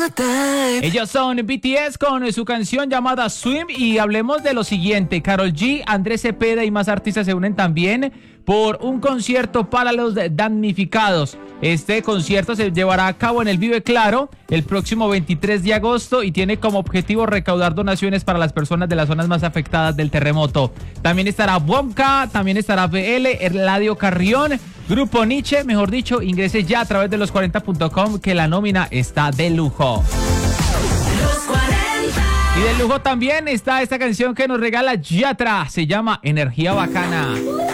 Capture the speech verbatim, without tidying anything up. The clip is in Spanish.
Ellos son B T S con su canción llamada Swim. Y hablemos de lo siguiente: Karol G, Andrés Cepeda y más artistas se unen también por un concierto para los damnificados. Este concierto se llevará a cabo en el Vive Claro el próximo veintitrés de agosto y tiene como objetivo recaudar donaciones para las personas de las zonas más afectadas del terremoto. También estará Wonka, también estará B L, Eladio Carrión, Grupo Nietzsche. Mejor dicho, ingrese ya a través de los cuarenta punto com que la nómina está de lujo. Y de lujo también está esta canción que nos regala Yatra. Se llama Energía Bacana.